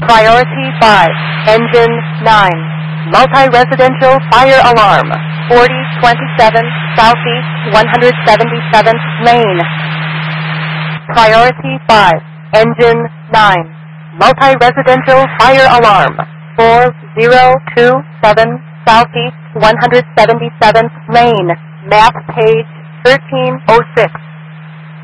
Priority 5, Engine 9, Multi-Residential Fire Alarm, 4027 Southeast 177th Lane. Priority 5, Engine 9, Multi-Residential Fire Alarm, 4027 Southeast 177th Lane, map page 1306.